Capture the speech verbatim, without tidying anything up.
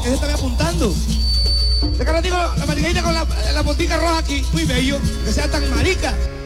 que se están apuntando. De cara digo, la mariquita con la, la botica roja aquí, muy bello, que sea tan marica.